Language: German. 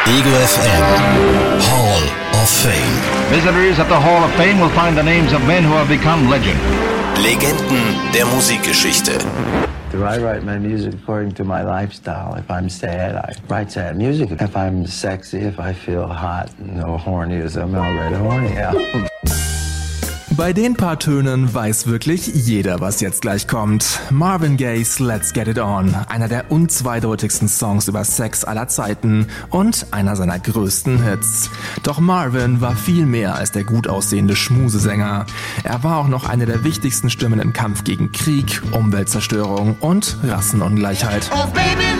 Ego FM Hall of Fame. Visitors at the Hall of Fame will find the names of men who have become legend. Legenden der Musikgeschichte. Do I write my music according to my lifestyle? If I'm sad, I write sad music. If I'm sexy, if I feel hot and horny as I'm already horny, yeah. Bei den paar Tönen weiß wirklich jeder, was jetzt gleich kommt. Marvin Gaye's Let's Get It On, einer der unzweideutigsten Songs über Sex aller Zeiten und einer seiner größten Hits. Doch Marvin war viel mehr als der gut aussehende Schmusesänger. Er war auch noch eine der wichtigsten Stimmen im Kampf gegen Krieg, Umweltzerstörung und Rassenungleichheit. Oh baby,